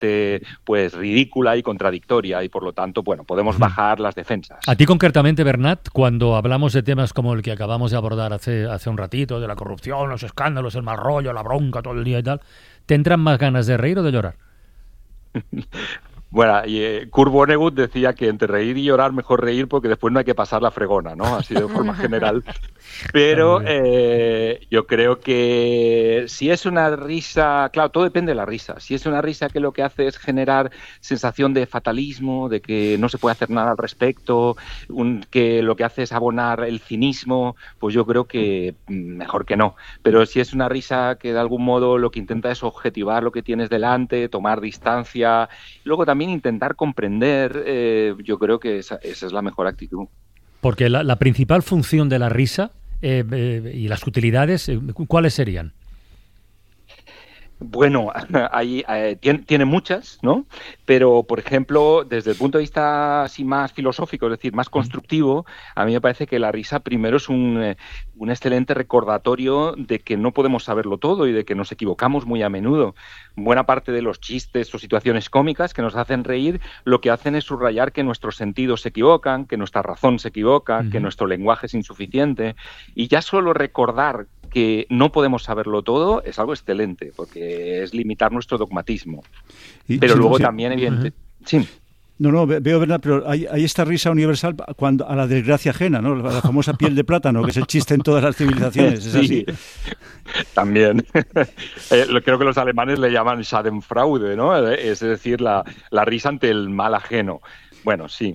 parte pues ridícula y contradictoria, y por lo tanto, bueno, podemos bajar las defensas. A ti concretamente, Bernat, cuando hablamos de temas como el que acabamos de abordar hace un ratito, de la corrupción, los escándalos, el mal rollo, la bronca todo el día y tal, ¿te entran más ganas de reír o de llorar? Bueno, Kurt Vonnegut decía que entre reír y llorar, mejor reír porque después no hay que pasar la fregona, ¿no? Así de forma general. Pero yo creo que si es una risa, claro, todo depende de la risa. Si es una risa que lo que hace es generar sensación de fatalismo, de que no se puede hacer nada al respecto, que lo que hace es abonar el cinismo, pues yo creo que mejor que no. Pero si es una risa que de algún modo lo que intenta es objetivar lo que tienes delante, tomar distancia, y luego también intentar comprender, yo creo que esa es la mejor actitud. Porque la principal función de la risa y las utilidades, ¿cuáles serían? Bueno, tiene muchas, ¿no? Pero, por ejemplo, desde el punto de vista así más filosófico, es decir, más constructivo, a mí me parece que la risa primero es un excelente recordatorio de que no podemos saberlo todo y de que nos equivocamos muy a menudo. Buena parte de los chistes o situaciones cómicas que nos hacen reír, lo que hacen es subrayar que nuestros sentidos se equivocan, que nuestra razón se equivoca, que nuestro lenguaje es insuficiente. Y ya solo recordar que no podemos saberlo todo es algo excelente, porque es limitar nuestro dogmatismo. Pero luego también, evidente... Sí. No, veo, ¿verdad? Pero hay esta risa universal a la desgracia ajena, ¿no? La famosa piel de plátano, que es el chiste en todas las civilizaciones, ¿es así? También. Creo que los alemanes le llaman Schadenfreude, ¿no? Es decir, la risa ante el mal ajeno. Bueno, sí,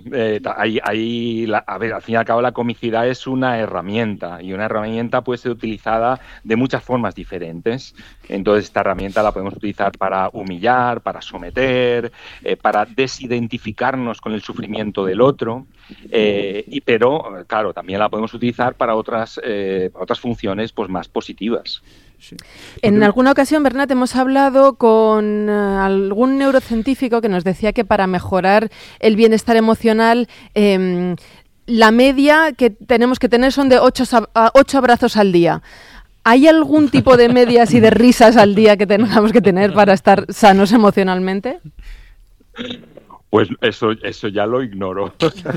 a ver, al fin y al cabo la comicidad es una herramienta, y una herramienta puede ser utilizada de muchas formas diferentes. Entonces esta herramienta la podemos utilizar para humillar, para someter, para desidentificarnos con el sufrimiento del otro, pero claro, también la podemos utilizar para otras funciones pues más positivas. Sí. En alguna ocasión, Bernat, hemos hablado con algún neurocientífico que nos decía que para mejorar el bienestar emocional, la media que tenemos que tener son de 8 abrazos al día. ¿Hay algún tipo de medias y de risas al día que tengamos que tener para estar sanos emocionalmente? Pues eso ya lo ignoro.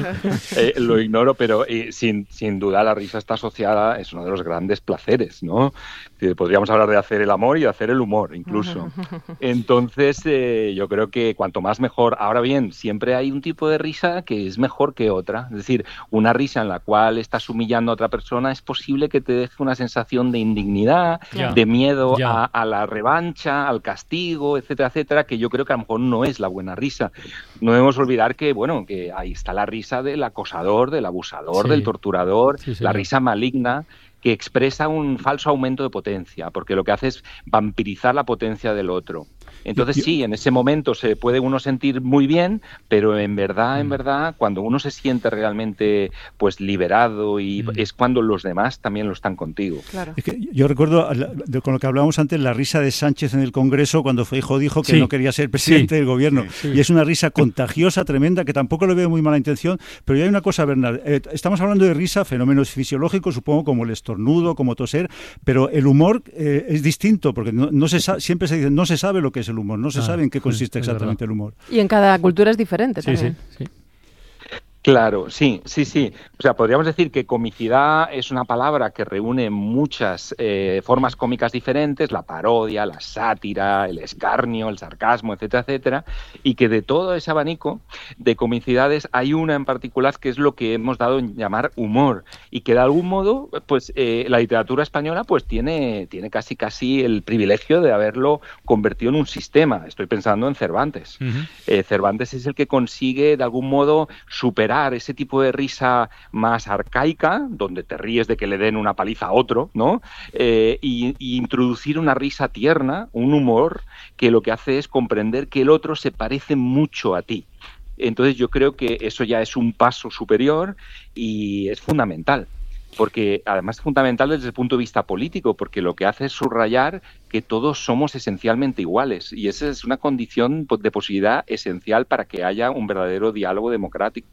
Lo ignoro, pero sin duda la risa está asociada, es uno de los grandes placeres, ¿no? Podríamos hablar de hacer el amor y de hacer el humor, incluso. Entonces, yo creo que cuanto más mejor. Ahora bien, siempre hay un tipo de risa que es mejor que otra. Es decir, una risa en la cual estás humillando a otra persona es posible que te deje una sensación de indignidad, de miedo a la revancha, al castigo, etcétera, etcétera, que yo creo que a lo mejor no es la buena risa. No debemos olvidar que ahí está la risa del acosador, del abusador, del torturador, la risa maligna, que expresa un falso aumento de potencia, porque lo que hace es vampirizar la potencia del otro. Entonces sí, en ese momento se puede uno sentir muy bien, pero en verdad, cuando uno se siente realmente pues liberado es cuando los demás también lo están contigo. Claro. Es que yo recuerdo, con lo que hablábamos antes, la risa de Sánchez en el Congreso cuando Feijóo dijo que no quería ser presidente del gobierno. Y es una risa contagiosa, tremenda, que tampoco le veo muy mala intención, pero ya hay una cosa, Bernat, estamos hablando de risa, fenómenos fisiológicos, supongo, como el estornudo, como toser, pero el humor es distinto, porque siempre se dice, no se sabe lo que es el humor, no se sabe en qué consiste exactamente el humor. Y en cada cultura es diferente también. Sí. Claro, sí. O sea, podríamos decir que comicidad es una palabra que reúne muchas formas cómicas diferentes, la parodia, la sátira, el escarnio, el sarcasmo, etcétera, etcétera, y que de todo ese abanico de comicidades hay una en particular que es lo que hemos dado en llamar humor, y que de algún modo, pues la literatura española pues tiene casi el privilegio de haberlo convertido en un sistema. Estoy pensando en Cervantes. Cervantes es el que consigue de algún modo superar ese tipo de risa más arcaica, donde te ríes de que le den una paliza a otro, ¿no? Y introducir una risa tierna, un humor que lo que hace es comprender que el otro se parece mucho a ti. Entonces yo creo que eso ya es un paso superior y es fundamental. Porque además es fundamental desde el punto de vista político, porque lo que hace es subrayar que todos somos esencialmente iguales, y esa es una condición de posibilidad esencial para que haya un verdadero diálogo democrático.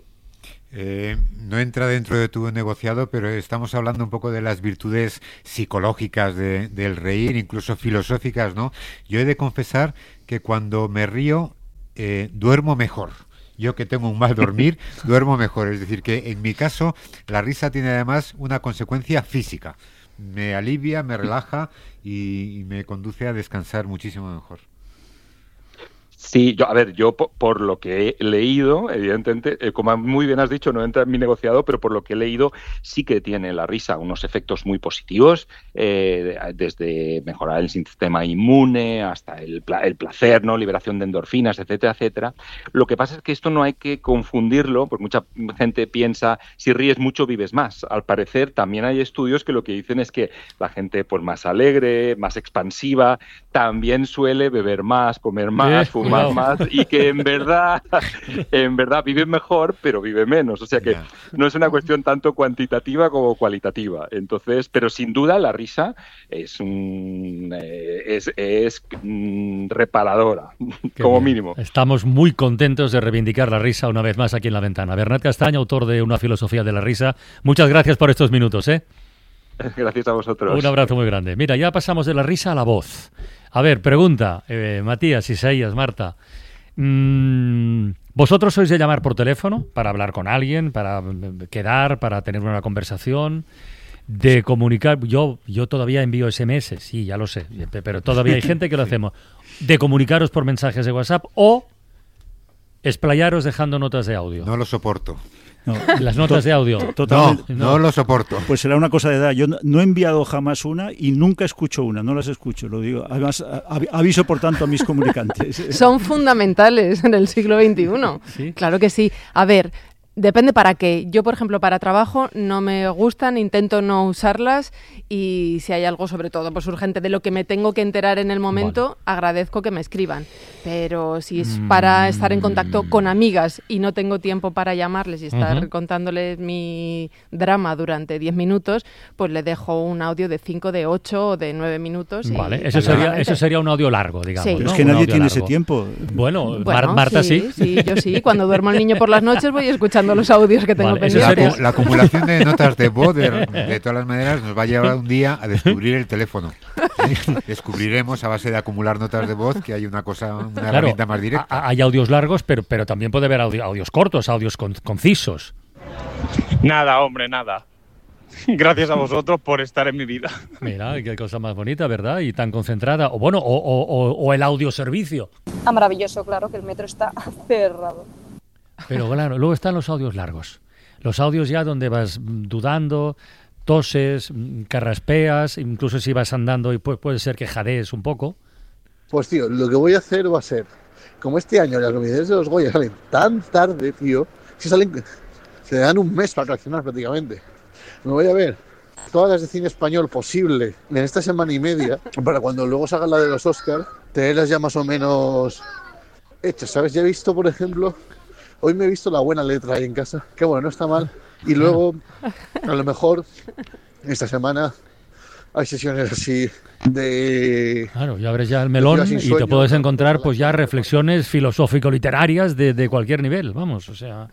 No entra dentro de tu negociado, pero estamos hablando un poco de las virtudes psicológicas del reír, incluso filosóficas, ¿no? Yo he de confesar que cuando me río duermo mejor. Yo que tengo un mal dormir, duermo mejor. Es decir, que en mi caso la risa tiene además una consecuencia física. Me alivia, me relaja y me conduce a descansar muchísimo mejor. Sí, yo por lo que he leído, evidentemente, como muy bien has dicho, no entra en mi negociado, pero por lo que he leído sí que tiene la risa unos efectos muy positivos, desde mejorar el sistema inmune hasta el placer, ¿no? Liberación de endorfinas, etcétera, etcétera. Lo que pasa es que esto no hay que confundirlo, porque mucha gente piensa, si ríes mucho vives más. Al parecer también hay estudios que lo que dicen es que la gente pues más alegre, más expansiva, también suele beber más, comer más, fumar más, y que en verdad vive mejor, pero vive menos. O sea que no es una cuestión tanto cuantitativa como cualitativa. Entonces, pero sin duda la risa es reparadora, como mínimo. Estamos muy contentos de reivindicar la risa una vez más aquí en La Ventana. Bernat Castaño, autor de Una filosofía de la risa. Muchas gracias por estos minutos, ¿eh? Gracias a vosotros. Un abrazo muy grande. Mira, ya pasamos de la risa a la voz. A ver, pregunta, Matías, Isaías, Marta. ¿Vosotros sois de llamar por teléfono para hablar con alguien, para quedar, para tener una conversación, de comunicar? Yo todavía envío SMS, sí, ya lo sé, pero todavía hay gente que lo hacemos. De comunicaros por mensajes de WhatsApp o explayaros dejando notas de audio. No lo soporto. No, las notas de audio. Totalmente. No lo soporto. Pues será una cosa de edad. Yo no he enviado jamás una y nunca escucho una, no las escucho, lo digo. Además, aviso por tanto a mis comunicantes. Son fundamentales en el siglo XXI. ¿Sí? Claro que sí. A ver, depende para qué. Yo, por ejemplo, para trabajo no me gustan, intento no usarlas, y si hay algo, sobre todo pues urgente, de lo que me tengo que enterar en el momento, agradezco que me escriban. Pero si es para estar en contacto con amigas y no tengo tiempo para llamarles y estar contándoles mi drama durante 10 minutos, pues le dejo un audio de 5, de 8 o de 9 minutos. Vale, eso sería un audio largo, digamos. Sí. ¿no? Es que nadie tiene ese tiempo. Bueno, Marta sí. Sí, yo sí. Cuando duermo el niño por las noches voy escuchando los audios que tengo pendientes. La acumulación de notas de voz, de todas las maneras, nos va a llevar un día a descubrir el teléfono. Descubriremos a base de acumular notas de voz que hay una herramienta más directa. Hay audios largos, pero también puede haber audios cortos, audios concisos. Nada, hombre, nada. Gracias a vosotros por estar en mi vida. Mira, qué cosa más bonita, ¿verdad? Y tan concentrada. O bueno, o el audioservicio. Maravilloso, claro, que el metro está cerrado. Pero claro, luego están los audios largos. Los audios ya donde vas dudando, toses, carraspeas, incluso si vas andando y puede ser que jadees un poco. Pues tío, lo que voy a hacer va a ser, como este año las nominaciones de los Goya salen tan tarde, tío, se dan un mes para reaccionar prácticamente. Me voy a ver todas las de cine español posible en esta semana y media, para cuando luego salga la de los Oscars, tenerlas ya más o menos hechas, ¿sabes? Ya he visto, por ejemplo, hoy me he visto La buena letra ahí en casa, que bueno, no está mal, y luego, a lo mejor, esta semana hay sesiones así de... Claro, ya abres ya el melón y te puedes encontrar pues ya reflexiones filosófico-literarias de cualquier nivel, vamos, o sea...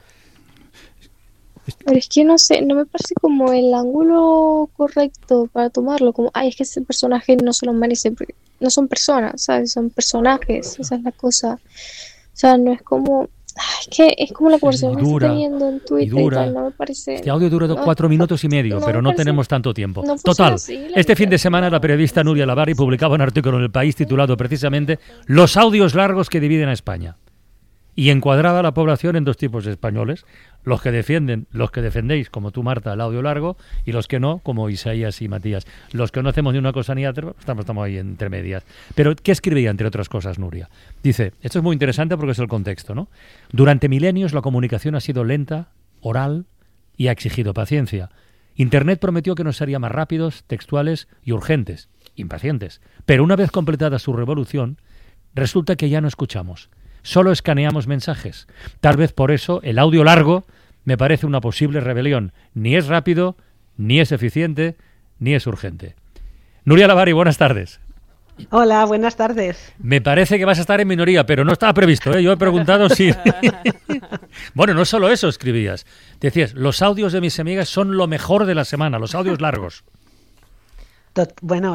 Pero es que no sé, no me parece como el ángulo correcto para tomarlo, como, es que ese personaje no se lo merece, porque no son personas, ¿sabes? Son personajes, esa es la cosa. O sea, no es como... es como la conversación que estoy teniendo en Twitter y tal, no me parece... Este audio dura 4 minutos y medio, pero no tenemos tanto tiempo. Total, este fin de semana la periodista Nuria Lavari publicaba un artículo en El País titulado precisamente Los audios largos que dividen a España. Y encuadraba a la población en dos tipos de españoles, los que defendéis, como tú, Marta, el audio largo, y los que no, como Isaías y Matías. Los que no hacemos ni una cosa ni otra, estamos ahí entre medias. Pero, ¿qué escribía, entre otras cosas, Nuria? Dice, esto es muy interesante porque es el contexto, ¿no? Durante milenios la comunicación ha sido lenta, oral, y ha exigido paciencia. Internet prometió que nos haría más rápidos, textuales y urgentes, impacientes. Pero una vez completada su revolución, resulta que ya no escuchamos. Solo escaneamos mensajes. Tal vez por eso el audio largo me parece una posible rebelión. Ni es rápido, ni es eficiente, ni es urgente. Nuria Lavari, buenas tardes. Hola, buenas tardes. Me parece que vas a estar en minoría, pero no estaba previsto, ¿eh? Yo he preguntado si... Bueno, no solo eso escribías. Decías, los audios de mis amigas son lo mejor de la semana, los audios largos. Bueno,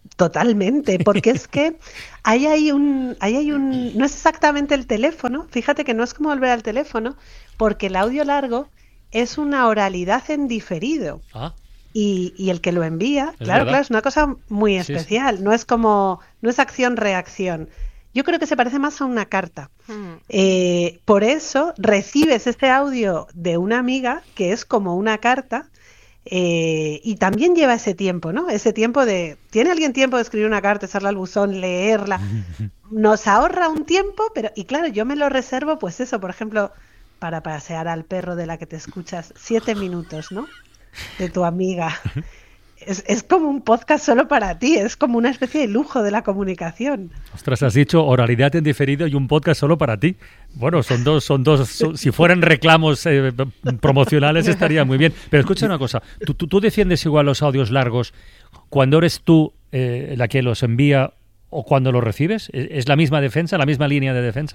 Totalmente, porque es que ahí hay un, no es exactamente el teléfono, fíjate que no es como volver al teléfono, porque el audio largo es una oralidad en diferido. Y el que lo envía, claro, es una cosa muy especial, no es acción-reacción. Yo creo que se parece más a una carta. Por eso recibes este audio de una amiga que es como una carta. Y también lleva ese tiempo, ¿no? Ese tiempo ¿tiene alguien tiempo de escribir una carta, echarla al buzón, leerla? Nos ahorra un tiempo, y claro, yo me lo reservo, pues eso, por ejemplo, para pasear al perro de la que te escuchas 7 minutos, ¿no? De tu amiga. Es como un podcast solo para ti, es como una especie de lujo de la comunicación. Ostras, has dicho oralidad en diferido y un podcast solo para ti. Bueno, son dos, si fueran reclamos promocionales estaría muy bien. Pero escucha una cosa, ¿tú defiendes igual los audios largos cuando eres tú la que los envía o cuando los recibes? ¿Es la misma defensa, la misma línea de defensa?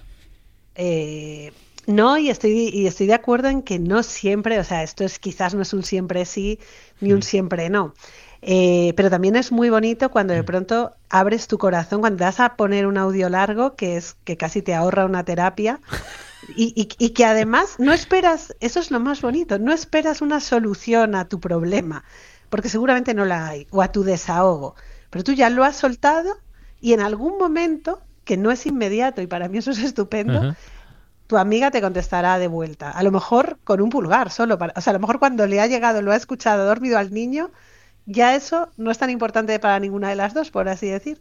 No, y estoy de acuerdo en que no siempre, o sea, quizás no es un siempre sí ni un siempre no. Pero también es muy bonito cuando de pronto abres tu corazón, cuando te vas a poner un audio largo, que casi te ahorra una terapia, y que además no esperas, eso es lo más bonito, no esperas una solución a tu problema, porque seguramente no la hay, o a tu desahogo, pero tú ya lo has soltado y en algún momento, que no es inmediato, y para mí eso es estupendo, tu amiga te contestará de vuelta, a lo mejor con un pulgar solo, o sea, a lo mejor cuando le ha llegado, lo ha escuchado, dormido al niño, ya eso no es tan importante para ninguna de las dos, por así decir.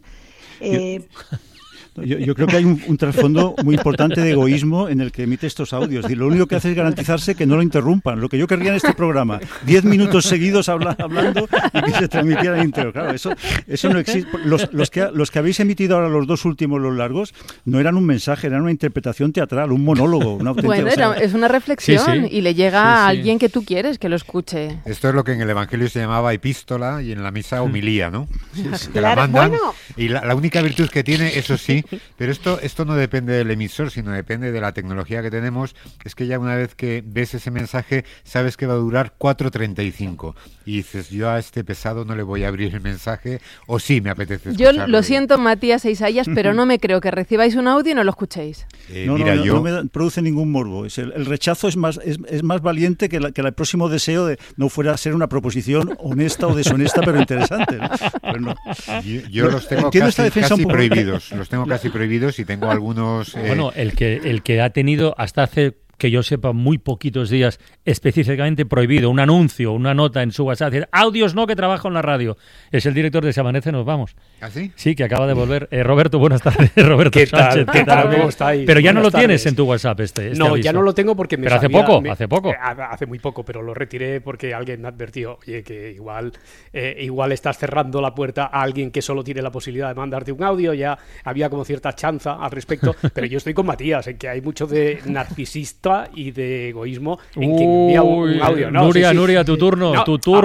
Yo creo que hay un trasfondo muy importante de egoísmo en el que emite estos audios. Y lo único que hace es garantizarse que no lo interrumpan. Lo que yo querría en este programa, 10 minutos seguidos hablando y que se transmitiera íntegro. Claro, eso no existe. Los que habéis emitido ahora los dos últimos, los largos, no eran un mensaje, eran una interpretación teatral, un monólogo. Bueno, es una reflexión y le llega a alguien que tú quieres que lo escuche. Esto es lo que en el Evangelio se llamaba epístola y en la misa homilía, ¿no? Te la mandan, y la única virtud que tiene, eso sí, pero esto no depende del emisor, sino depende de la tecnología que tenemos. Es que ya una vez que ves ese mensaje, sabes que va a durar 4:35 y dices, yo a este pesado no le voy a abrir el mensaje, o sí me apetece escucharlo. Yo lo siento, Matías e Isaías, pero no me creo que recibáis un audio y no lo escuchéis. No me produce ningún morbo. El rechazo es más valiente que el próximo deseo de no fuera a ser una proposición honesta o deshonesta, pero interesante, ¿no? Pero no. Yo los tengo casi prohibidos. Los tengo casi prohibidos y tengo algunos... Bueno, el que ha tenido hasta hace, que yo sepa, muy poquitos días específicamente prohibido un anuncio, una nota en su WhatsApp, decir, audios no, que trabajo en la radio, es el director de Se Amanece, Nos Vamos. ¿Ah, sí? Sí, que acaba de volver. Roberto, buenas tardes. Roberto ¿Qué Sánchez, tal? ¿Qué tal? ¿Cómo estáis? Pero ya buenas no lo tardes. Tienes en tu WhatsApp este No, aviso. ya no lo tengo porque me Pero sabía, hace poco. Hace muy poco, pero lo retiré porque alguien me advirtió, oye, que igual estás cerrando la puerta a alguien que solo tiene la posibilidad de mandarte un audio. Ya había como cierta chanza al respecto, pero yo estoy con Matías en que hay mucho de narcisista y de egoísmo en quien envía un audio. No, Nuria, tu turno.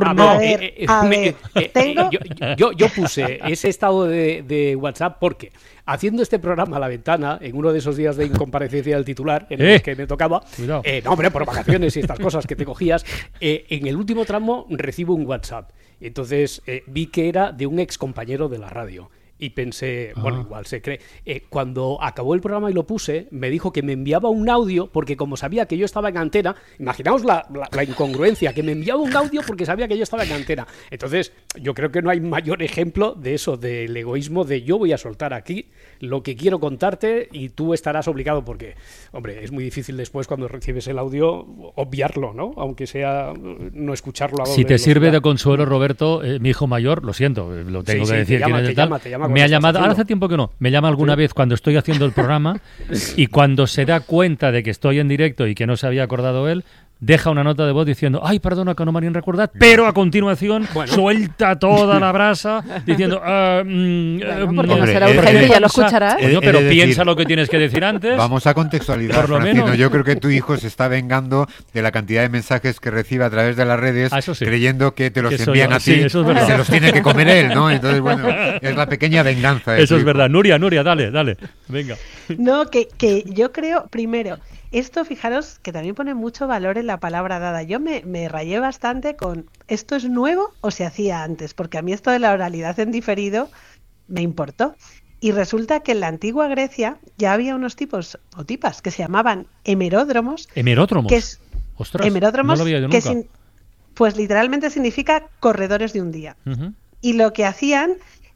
Yo puse ese estado de WhatsApp porque haciendo este programa a la ventana, en uno de esos días de incomparecencia del titular, en el que me tocaba, no, hombre, por vacaciones y estas cosas que te cogías, en el último tramo recibo un WhatsApp. Entonces vi que era de un ex compañero de la radio. Y pensé, bueno, igual se cree. Cuando acabó el programa y lo puse, me dijo que me enviaba un audio, porque como sabía que yo estaba en antena, imaginaos la incongruencia, que me enviaba un audio porque sabía que yo estaba en antena. Entonces, yo creo que no hay mayor ejemplo de eso, del egoísmo de yo voy a soltar aquí lo que quiero contarte y tú estarás obligado, porque, hombre, es muy difícil después cuando recibes el audio obviarlo, ¿no? Aunque sea no escucharlo a doble Si te velocidad. sirve de consuelo, Roberto, mi hijo mayor, lo siento, lo tengo que decir. Te llama me ha llamado, ahora hace tiempo que no, me llama alguna vez cuando estoy haciendo el programa y cuando se da cuenta de que estoy en directo y que no se había acordado él, deja una nota de voz diciendo, ay, perdona que no me harían recordar, pero a continuación suelta toda la brasa diciendo, porque no será urgente, ya lo escucharás. Pero piensa lo que tienes que decir antes. Vamos a contextualizar, por lo Francino. menos. Yo creo que tu hijo se está vengando de la cantidad de mensajes que recibe a través de las redes, creyendo que te los envían a ti y se los tiene que comer él, ¿no? Entonces, bueno, es la pequeña venganza. Eso es verdad. Nuria, dale, venga. No, que yo creo, primero, esto, fijaros, que también pone mucho valor en la palabra dada. Yo me rayé bastante con ¿esto es nuevo o se hacía antes? Porque a mí esto de la oralidad en diferido me importó. Y resulta que en la antigua Grecia ya había unos tipos o tipas que se llamaban hemeródromos. ¿Hemeródromos? Que es, ostras, hemeródromos, no lo había yo nunca. Pues literalmente significa corredores de un día. Y lo que hacían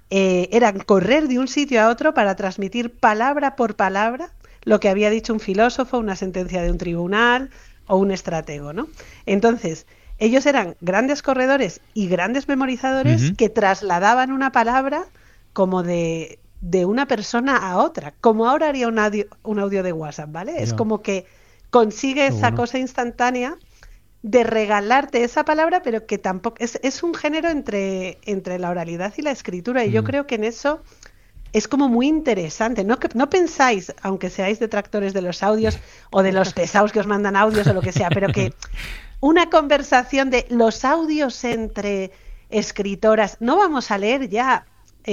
eran correr de un sitio a otro para transmitir palabra por palabra lo que había dicho un filósofo, una sentencia de un tribunal o un estratego, ¿no? Entonces, ellos eran grandes corredores y grandes memorizadores que trasladaban una palabra como de una persona a otra, como ahora haría un audio de WhatsApp, ¿vale? Es como que consigue esa cosa instantánea de regalarte esa palabra, pero que tampoco es un género entre la oralidad y la escritura, y yo creo que en eso es como muy interesante. No pensáis, aunque seáis detractores de los audios o de los pesados que os mandan audios o lo que sea, pero que una conversación de los audios entre escritoras, no vamos a leer ya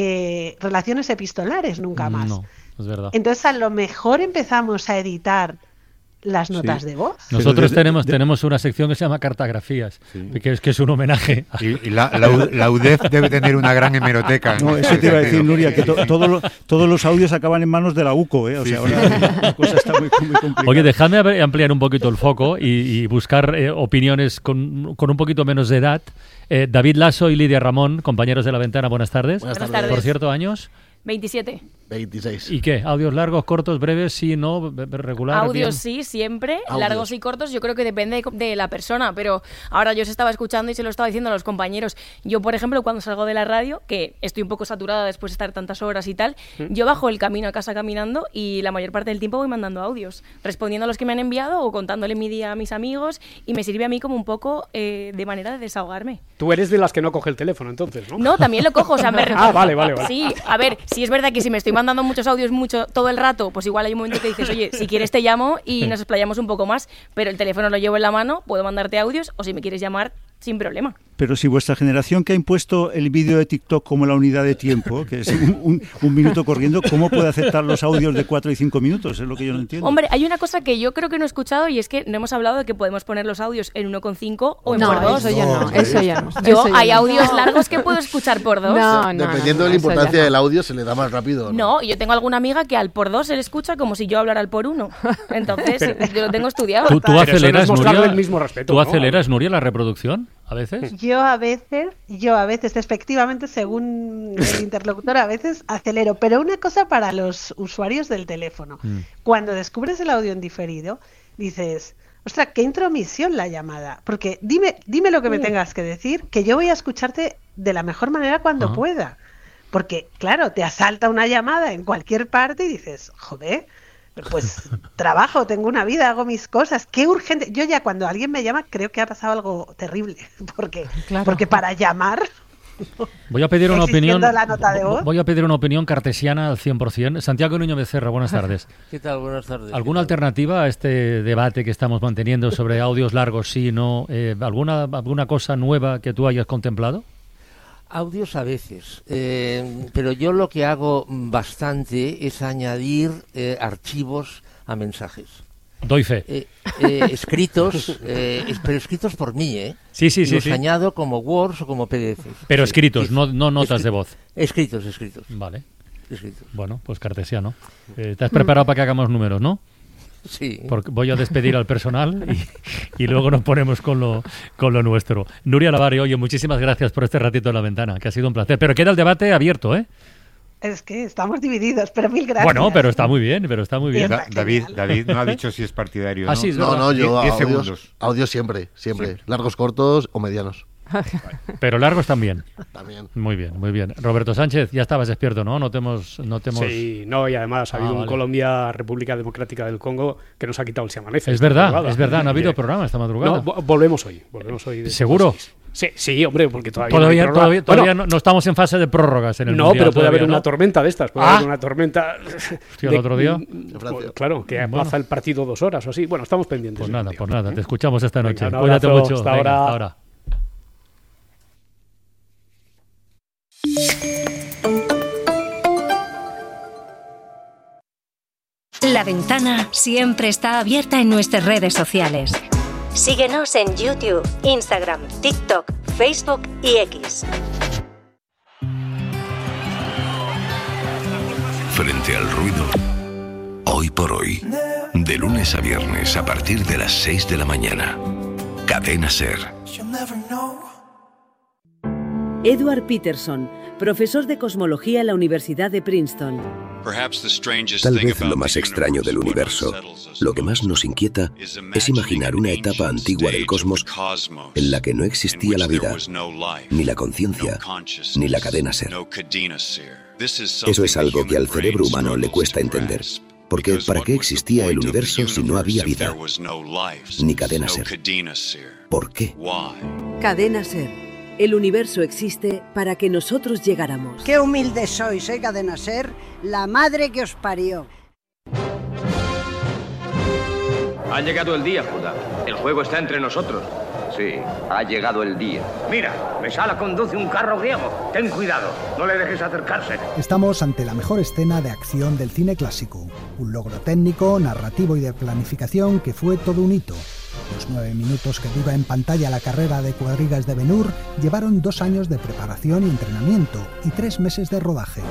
relaciones epistolares nunca más. No, es verdad. Entonces a lo mejor empezamos a editar las notas de voz. Nosotros tenemos una sección que se llama Cartografías, que es un homenaje. Y la UDEF debe tener una gran hemeroteca. No, eso te iba a decir, Nuria, que todos los audios acaban en manos de la UCO, ¿eh? O sea, ahora la cosa está muy complicada. Oye, dejadme ampliar un poquito el foco y buscar opiniones con un poquito menos de edad. David Lasso y Lidia Ramón, compañeros de La Ventana, buenas tardes. Buenas tardes. Por cierto, ¿años? 27. 26. ¿Y qué? ¿Audios largos, cortos, breves, sí, no, regular? Audios bien? sí, siempre. Largos y cortos, yo creo que depende de la persona, pero ahora yo os estaba escuchando y se lo estaba diciendo a los compañeros. Yo, por ejemplo, cuando salgo de la radio, que estoy un poco saturada después de estar tantas horas y tal, yo bajo el camino a casa caminando y la mayor parte del tiempo voy mandando audios, respondiendo a los que me han enviado o contándole mi día a mis amigos, y me sirve a mí como un poco de manera de desahogarme. Tú eres de las que no coge el teléfono, entonces, ¿no? No, también lo cojo, o sea, vale. Sí, a ver, sí es verdad que si me estoy mandando muchos audios todo el rato, pues igual hay un momento que dices, oye, si quieres te llamo y nos explayamos un poco más, pero el teléfono lo llevo en la mano, puedo mandarte audios, o si me quieres llamar, sin problema. Pero si vuestra generación, que ha impuesto el vídeo de TikTok como la unidad de tiempo, que es un minuto corriendo, ¿cómo puede aceptar los audios de 4 y 5 minutos? Es lo que yo no entiendo. Hombre, hay una cosa que yo creo que no he escuchado, y es que no hemos hablado de que podemos poner los audios en 1,5 o en por 2. Eso ya no. Hay audios largos que puedo escuchar por 2. Dependiendo de la importancia del audio, se le da más rápido. No, yo tengo alguna amiga que al por 2 se le escucha como si yo hablara al por 1. Entonces, yo lo tengo estudiado. ¿Tú aceleras, Nuria? El mismo respeto, ¿Tú aceleras, Nuria, la reproducción a veces? Yo a veces, efectivamente, según el interlocutor, a veces acelero. Pero una cosa para los usuarios del teléfono. Cuando descubres el audio en diferido, dices, ostras, qué intromisión la llamada. Porque dime lo que me tengas que decir, que yo voy a escucharte de la mejor manera cuando pueda. Porque, claro, te asalta una llamada en cualquier parte y dices, joder, pues trabajo, tengo una vida, hago mis cosas, qué urgente. Yo ya cuando alguien me llama creo que ha pasado algo terrible, porque para llamar... Voy a pedir una opinión. La nota de voz. Voy a pedir una opinión cartesiana al 100%. Santiago Nuño Becerra, buenas tardes. ¿Qué tal? Buenas tardes. ¿Alguna alternativa a este debate que estamos manteniendo sobre audios largos, sí, no? ¿Alguna cosa nueva que tú hayas contemplado? Audios a veces, pero yo lo que hago bastante es añadir archivos a mensajes. Doy fe. Escritos, pero escritos por mí, Sí. Los añado como Words o como PDFs. Pero escritos, no notas de voz. Escritos. Vale. Escritos. Bueno, pues cartesiano. ¿Te has preparado para que hagamos números, no? Sí. Porque voy a despedir al personal y luego nos ponemos con lo nuestro. Nuria Lavari, oye, muchísimas gracias por este ratito en La Ventana, que ha sido un placer. Pero queda el debate abierto, ¿eh? Es que estamos divididos, pero mil gracias. Bueno, pero está muy bien, David no ha dicho si es partidario, ¿no? Sí, no, yo 10 segundos. Audios siempre. Largos, cortos o medianos. Pero largos también. También. Muy bien. Roberto Sánchez, ya estabas despierto, ¿no? No te hemos... Sí, y además ha habido un Colombia, República Democrática del Congo, que nos ha quitado el Se Amanece. Es verdad, no ha habido programa esta madrugada. No, volvemos hoy. ¿Seguro? Sí, hombre, porque todavía no estamos en fase de prórrogas en el Mundial. No, pero puede haber una tormenta de estas. Puede haber una tormenta... Hostia, ¿el otro día? Claro, que aplaza el partido 2 horas o así. Bueno, estamos pendientes. Pues nada, te escuchamos esta noche. Venga, Cuídate mucho. Hasta ahora. La Ventana siempre está abierta en nuestras redes sociales. Síguenos en YouTube, Instagram, TikTok, Facebook y X. frente al ruido. Hoy por hoy, de lunes a viernes a partir de las 6 de la mañana. Cadena SER. Edward Peterson, profesor de cosmología en la Universidad de Princeton. Tal vez lo más extraño del universo, lo que más nos inquieta, es imaginar una etapa antigua del cosmos en la que no existía la vida, ni la conciencia, ni la cadena SER. Eso es algo que al cerebro humano le cuesta entender. Porque ¿para qué existía el universo si no había vida? Ni cadena SER. ¿Por qué? Cadena SER. El universo existe para que nosotros llegáramos. ¡Qué humildes sois, Cadena SER! La madre que os parió. Ha llegado el día, Judá. El juego está entre nosotros. Sí, ha llegado el día. Mira, Mesala conduce un carro griego. Ten cuidado, no le dejes acercarse. Estamos ante la mejor escena de acción del cine clásico. Un logro técnico, narrativo y de planificación que fue todo un hito. Los 9 minutos que dura en pantalla la carrera de cuadrigas de Ben-Hur llevaron 2 años de preparación y entrenamiento y 3 meses de rodaje.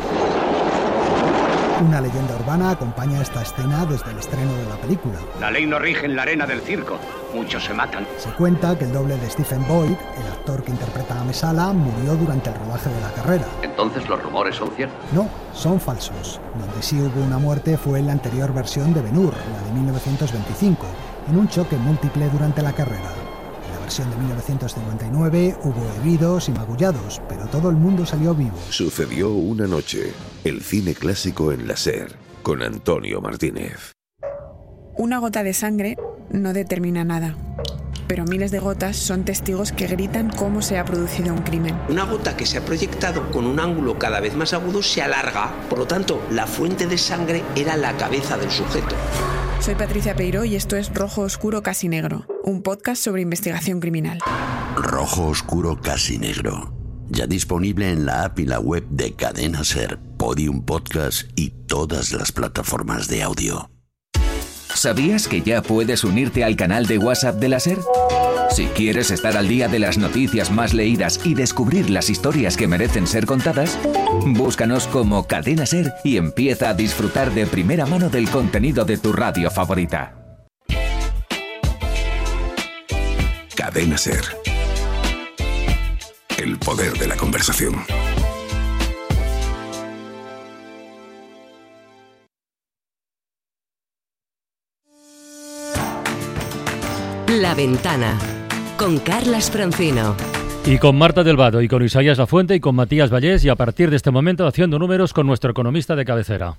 Una leyenda urbana acompaña esta escena desde el estreno de la película. La ley no rige en la arena del circo. Muchos se matan. Se cuenta que el doble de Stephen Boyd, el actor que interpreta a Mesala, murió durante el rodaje de la carrera. ¿Entonces los rumores son ciertos? No, son falsos. Donde sí hubo una muerte fue en la anterior versión de Ben-Hur, la de 1925, en un choque múltiple durante la carrera. En la versión de 1959 hubo heridos y magullados, pero todo el mundo salió vivo. Sucedió una noche, el cine clásico en la SER, con Antonio Martínez. Una gota de sangre no determina nada, pero miles de gotas son testigos que gritan cómo se ha producido un crimen. Una gota que se ha proyectado con un ángulo cada vez más agudo se alarga, por lo tanto, la fuente de sangre era la cabeza del sujeto. Soy Patricia Peiró y esto es Rojo Oscuro Casi Negro, un podcast sobre investigación criminal. Rojo Oscuro Casi Negro, ya disponible en la app y la web de Cadena SER, Podium Podcast y todas las plataformas de audio. ¿Sabías que ya puedes unirte al canal de WhatsApp de la SER? Si quieres estar al día de las noticias más leídas y descubrir las historias que merecen ser contadas, búscanos como Cadena SER y empieza a disfrutar de primera mano del contenido de tu radio favorita. Cadena SER. El poder de la conversación. La Ventana, con Carlas Francino. Y con Marta del Vado, y con Isaías Lafuente, y con Matías Vallés, y a partir de este momento haciendo números con nuestro economista de cabecera.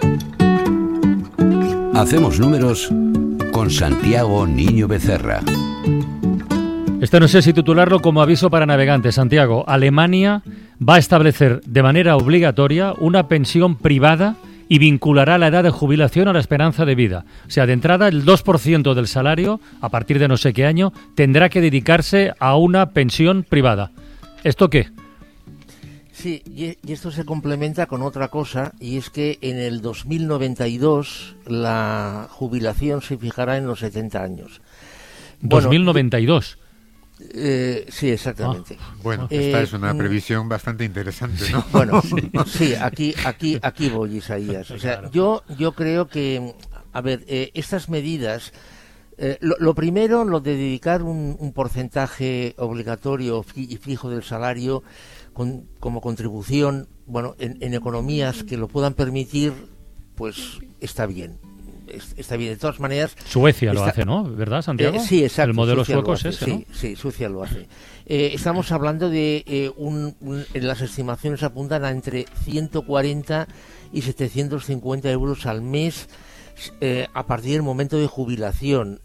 Hacemos números con Santiago Niño Becerra. No sé si titularlo como aviso para navegantes. Santiago, Alemania va a establecer de manera obligatoria una pensión privada y vinculará la edad de jubilación a la esperanza de vida. O sea, de entrada, el 2% del salario, a partir de no sé qué año, tendrá que dedicarse a una pensión privada. ¿Esto qué? Sí, y esto se complementa con otra cosa, y es que en el 2092 la jubilación se fijará en los 70 años. 2092. Sí, exactamente. Bueno, esta es una previsión bastante interesante, ¿no? Bueno, sí, aquí voy, Isaías. O sea, yo creo que, a ver, estas medidas, lo primero, lo de dedicar un porcentaje obligatorio y fijo del salario como contribución, bueno, en economías que lo puedan permitir, pues está bien. Está bien, de todas maneras... Suecia lo hace, ¿no? ¿Verdad, Santiago? Sí, exacto. El modelo Suecia sueco es ese, ¿no? Sí, Suecia lo hace. Estamos hablando de... las estimaciones apuntan a entre 140 y 750 euros al mes a partir del momento de jubilación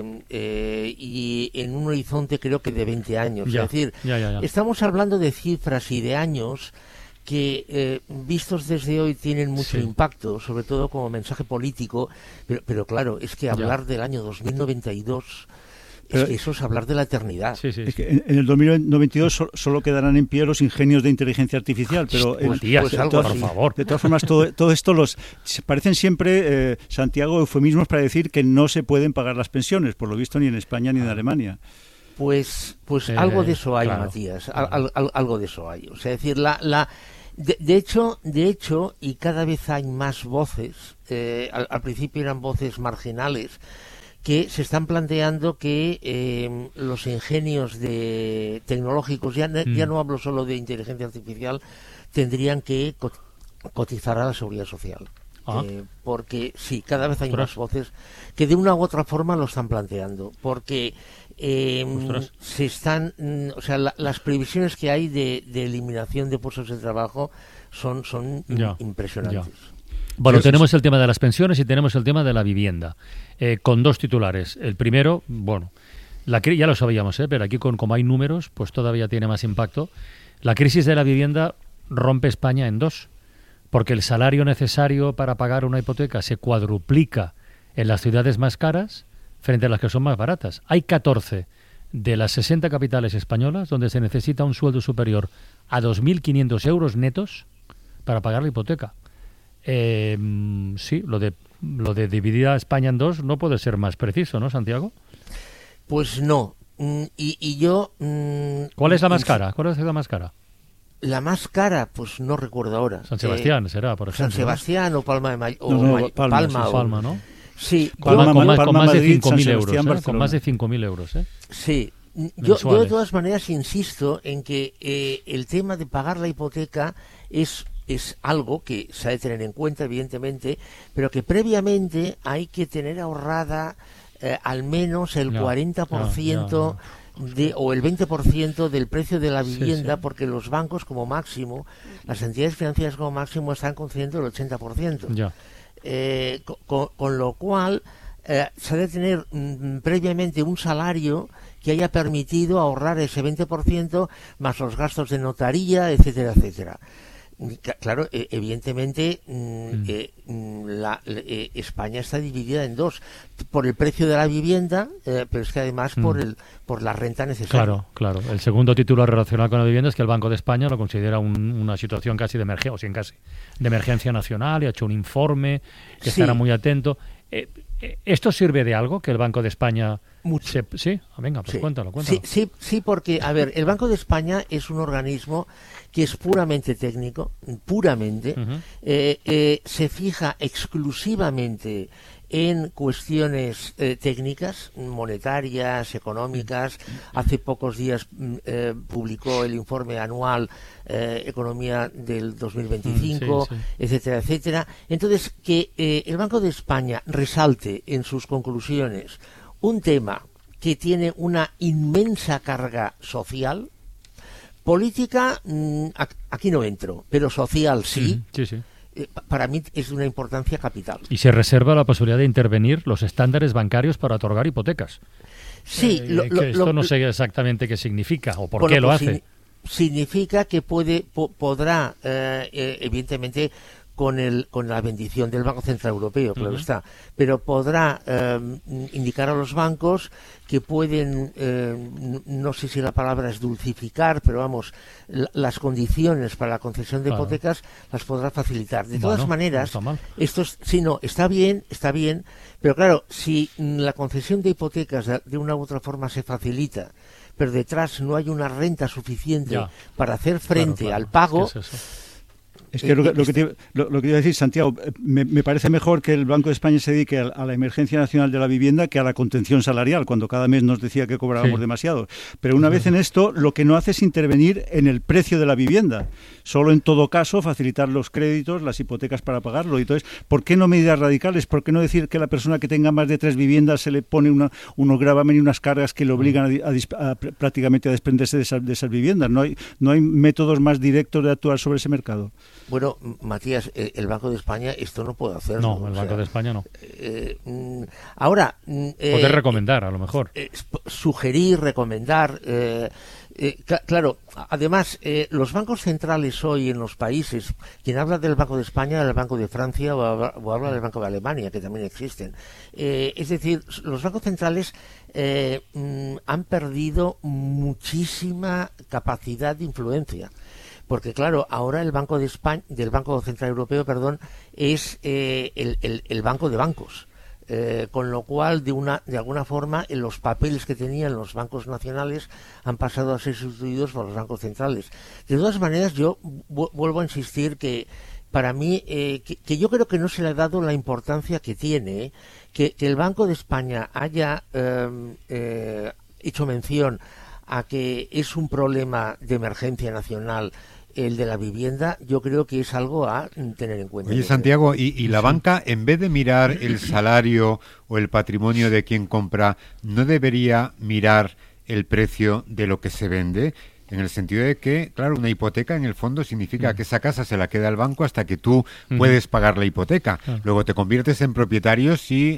y en un horizonte creo que de 20 años. Ya, es decir, ya. Estamos hablando de cifras y de años que vistos desde hoy tienen mucho impacto, sobre todo como mensaje político, pero claro, es que hablar del año 2092, es que eso es hablar de la eternidad. Sí. Es que en el 2092 solo quedarán en pie los ingenios de inteligencia artificial, pero por favor. De todas formas, todo esto parecen siempre, Santiago, eufemismos para decir que no se pueden pagar las pensiones, por lo visto ni en España ni en Alemania. Pues algo de eso hay, claro, Matías, algo de eso hay. O sea, es decir, De hecho, y cada vez hay más voces, al principio eran voces marginales, que se están planteando que los ingenios tecnológicos, ya no hablo solo de inteligencia artificial, tendrían que cotizar a la seguridad social. Porque sí, cada vez hay más voces que de una u otra forma lo están planteando, porque se están, las previsiones que hay de eliminación de puestos de trabajo son impresionantes. Bueno, tenemos el tema de las pensiones y tenemos el tema de la vivienda, con dos titulares. El primero, bueno, ya lo sabíamos, pero aquí como hay números, pues todavía tiene más impacto. La crisis de la vivienda rompe España en dos, porque el salario necesario para pagar una hipoteca se cuadruplica en las ciudades más caras frente a las que son más baratas. Hay 14 de las 60 capitales españolas donde se necesita un sueldo superior a 2.500 euros netos para pagar la hipoteca. Sí, lo de dividir a España en dos no puede ser más preciso, ¿no, Santiago? Pues no. Y yo... ¿Cuál es la más cara? ¿Cuál es la más cara? La más cara, pues no recuerdo ahora. San Sebastián será, por ejemplo. San Sebastián, ¿no? O Palma de Palma, ¿no? Sí. Palma, con más de 5.000 euros, con más de 5.000 euros, ¿eh? Sí. Yo de todas maneras insisto en que el tema de pagar la hipoteca es algo que se ha de tener en cuenta, evidentemente, pero que previamente hay que tener ahorrada al menos el 40% o el 20% del precio de la vivienda, porque los bancos como máximo, las entidades financieras como máximo están concediendo el 80%. Con lo cual se ha de tener previamente un salario que haya permitido ahorrar ese 20% más los gastos de notaría, etcétera, etcétera. Claro, evidentemente España está dividida en dos, por el precio de la vivienda, pero es que además por la renta necesaria. Claro. El segundo titular relacionado con la vivienda es que el Banco de España lo considera una situación casi de emergencia, de emergencia nacional, y ha hecho un informe que estará muy atento. ¿Esto sirve de algo, que el Banco de España... Venga, pues cuéntalo. Sí, porque, a ver, el Banco de España es un organismo que es puramente técnico, se fija exclusivamente en cuestiones técnicas, monetarias, económicas. Hace pocos días publicó el informe anual Economía del 2025, etcétera, etcétera. Entonces, que el Banco de España resalte en sus conclusiones un tema que tiene una inmensa carga social, política, aquí no entro, pero social sí. Para mí es de una importancia capital. Y se reserva la posibilidad de intervenir los estándares bancarios para otorgar hipotecas. Sí. Esto no sé exactamente qué significa o por qué lo hace. Significa que podrá, evidentemente, con la bendición del Banco Central Europeo, claro está, pero podrá indicar a los bancos que pueden, no sé si la palabra es dulcificar, pero vamos, las condiciones para la concesión de hipotecas las podrá facilitar. De todas maneras, no está bien, pero claro, si la concesión de hipotecas de una u otra forma se facilita, pero detrás no hay una renta suficiente para hacer frente al pago... ¿Qué es eso? Es que lo que te iba a decir, Santiago, me parece mejor que el Banco de España se dedique a la emergencia nacional de la vivienda que a la contención salarial, cuando cada mes nos decía que cobrábamos demasiado. Pero una vez en esto, lo que no hace es intervenir en el precio de la vivienda. Solo en todo caso facilitar los créditos, las hipotecas para pagarlo. Y entonces, ¿por qué no medidas radicales? ¿Por qué no decir que la persona que tenga más de 3 viviendas se le pone unos gravamen y unas cargas que le obligan prácticamente a desprenderse de esas viviendas? ¿No hay métodos más directos de actuar sobre ese mercado? Bueno, Matías, el Banco de España esto no puede hacerlo. No, el Banco de España no. Ahora... Poder recomendar, a lo mejor. Sugerir, recomendar... claro, además, los bancos centrales hoy en los países, quien habla del Banco de España, habla del Banco de Francia o habla del Banco de Alemania, que también existen. Es decir, los bancos centrales han perdido muchísima capacidad de influencia. Porque claro, ahora el Banco de España, del Banco Central Europeo, es el banco de bancos. Con lo cual, de alguna forma, los papeles que tenían los bancos nacionales han pasado a ser sustituidos por los bancos centrales. De todas maneras, yo vuelvo a insistir que para mí, que yo creo que no se le ha dado la importancia que tiene, que el Banco de España haya hecho mención a que es un problema de emergencia nacional el de la vivienda, yo creo que es algo a tener en cuenta. Oye, Santiago, ¿y la banca, en vez de mirar el salario o el patrimonio de quien compra, no debería mirar el precio de lo que se vende? En el sentido de que, claro, una hipoteca en el fondo significa que esa casa se la queda el banco hasta que tú puedes pagar la hipoteca. Luego te conviertes en propietario si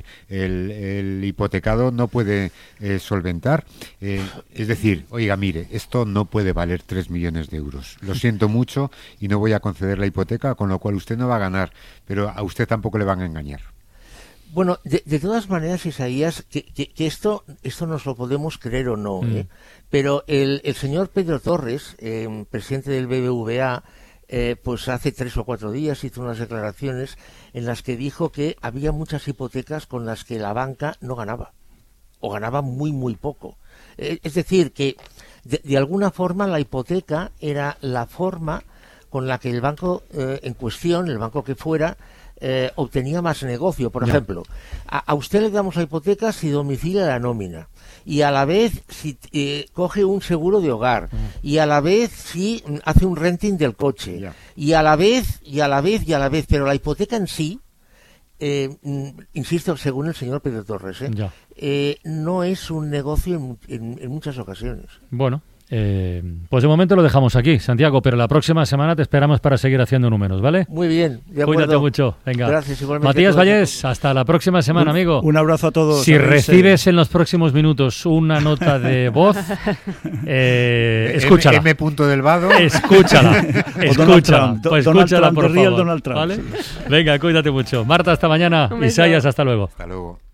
el hipotecado no puede solventar. Es decir, oiga, mire, esto no puede valer 3 millones de euros. Lo siento mucho y no voy a conceder la hipoteca, con lo cual usted no va a ganar, pero a usted tampoco le van a engañar. Bueno, de todas maneras, Isaías, que esto nos lo podemos creer o no, pero el señor Pedro Torres, presidente del BBVA, pues hace 3 o 4 días hizo unas declaraciones en las que dijo que había muchas hipotecas con las que la banca no ganaba, o ganaba muy, muy poco. Es decir, que de alguna forma la hipoteca era la forma con la que el banco en cuestión, el banco que fuera, obtenía más negocio. Por ejemplo, a usted le damos la hipoteca si domicilia la nómina, y a la vez si coge un seguro de hogar, y a la vez si hace un renting del coche, y a la vez, pero la hipoteca en sí, insisto, según el señor Pedro Torres, no es un negocio en muchas ocasiones. Bueno, pues de momento lo dejamos aquí, Santiago, pero la próxima semana te esperamos para seguir haciendo números, ¿vale? Muy bien, de acuerdo. Cuídate mucho, venga. Gracias, igualmente. Matías Vallés, hasta la próxima semana, amigo. Un abrazo a todos. Si recibes en los próximos minutos una nota de voz, escúchala. M. del Vado. Escúchala, escúchala. Pues escúchala, por favor. Donald Trump. ¿Vale? Venga, cuídate mucho. Marta, hasta mañana. Isaías, hasta luego. Hasta luego.